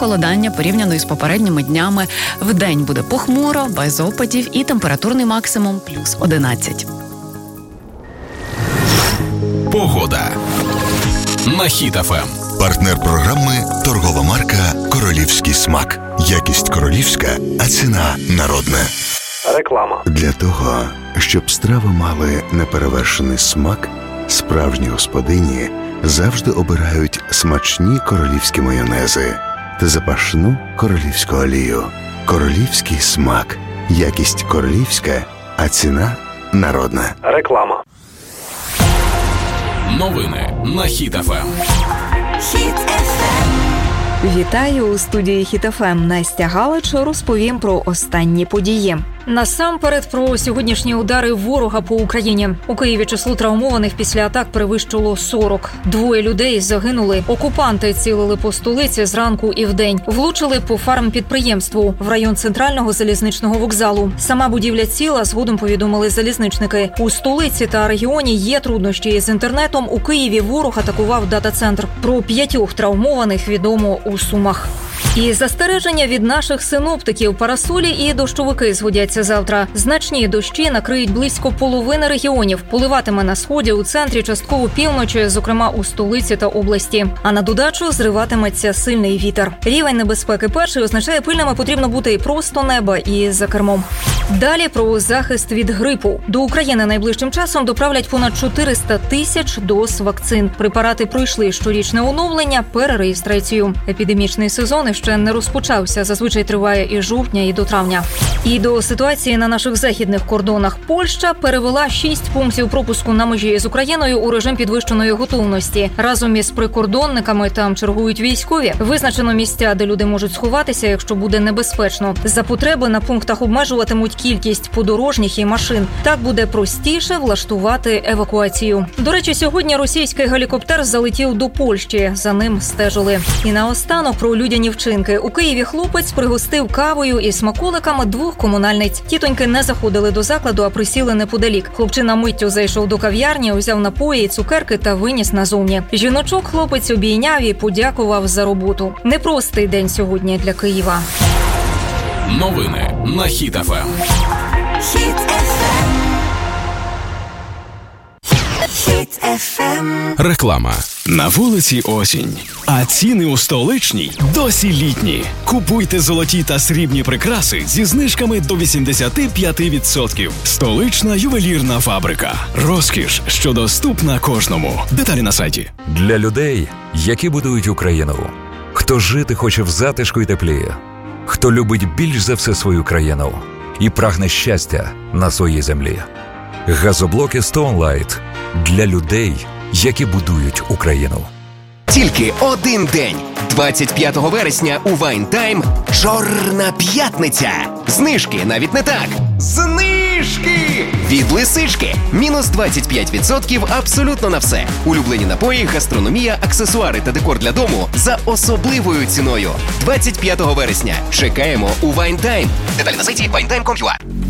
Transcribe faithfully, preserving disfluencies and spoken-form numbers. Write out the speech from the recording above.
похолодання порівняно із попередніми днями. Вдень буде похмуро, без опадів і температурний максимум плюс одинадцять. Погода на Хіт еф ем. Партнер програми – торгова марка «Королівський смак». Якість королівська, а ціна народна. Реклама. Для того, щоб страви мали неперевершений смак, справжні господині завжди обирають смачні королівські майонези та запашну королівську олію. Королівський смак. Якість королівська, а ціна народна. Реклама. Новини на Хіт еф ем. Хіт еф ем. Вітаю у студії Хіт еф ем. Настя Галич розповім про останні події. Насамперед про сьогоднішні удари ворога по Україні. У Києві число травмованих після атак перевищило сорок. Двоє людей загинули. Окупанти цілили по столиці зранку і вдень. Влучили по фармпідприємству в район центрального залізничного вокзалу. Сама будівля ціла, згодом повідомили залізничники. У столиці та регіоні є труднощі з інтернетом. У Києві ворог атакував дата-центр. Про п'ятьох травмованих відомо у Сумах. І застереження від наших синоптиків: парасолі і дощовики згодяться завтра. Значні дощі накриють близько половини регіонів. Поливатиме на сході, у центрі, частково півночі, зокрема у столиці та області. А на додачу зриватиметься сильний вітер. Рівень небезпеки перший означає, пильними потрібно бути і просто неба, і за кермом. Далі про захист від грипу. До України найближчим часом доправлять понад чотириста тисяч доз вакцин. Препарати пройшли щорічне оновлення, перереєстрацію. Епідемічний сезон ще не розпочався. Зазвичай триває із жовтня і до травня. І до ситуації на наших західних кордонах. Польща перевела шість пунктів пропуску на межі з Україною у режим підвищеної готовності. Разом із прикордонниками там чергують військові. Визначено місця, де люди можуть сховатися, якщо буде небезпечно. За потреби на пунктах обмежуватимуть кількість подорожніх і машин. Так буде простіше влаштувати евакуацію. До речі, сьогодні російський гелікоптер залетів до Польщі. За ним стежили. І наостанок про людяні вчинки. У Києві хлопець пригостив кавою і смаколиками двох комунальниць. Тітоньки не заходили до закладу, а присіли неподалік. Хлопчина миттю зайшов до кав'ярні, взяв напої, цукерки та виніс назовні. Жіночок хлопець обійняв і подякував за роботу. Непростий день сьогодні для Києва. Новини на Хіт еф ем. Хіт еф ем. Хіт еф ем. Реклама. На вулиці осінь, а ціни у столичній досі літні. Купуйте золоті та срібні прикраси зі знижками до вісімдесят п'ять відсотків. Столична ювелірна фабрика. Розкіш, що доступна кожному. Деталі на сайті. Для людей, які будують Україну. Хто жити хоче в затишку й теплі. Хто любить більш за все свою країну і прагне щастя на своїй землі. Газоблоки Stone Light для людей, які будують Україну. Тільки один день. двадцять п'ятого вересня у Вайнтайм Чорна п'ятниця. Знижки навіть не так. Знижки! Від Лисички. Мінус двадцять п'ять відсотків абсолютно на все. Улюблені напої, гастрономія, аксесуари та декор для дому за особливою ціною. двадцять п'ятого вересня. Чекаємо у Вайнтайм. Деталі на сайті вайнтайм крапка ком крапка ю а.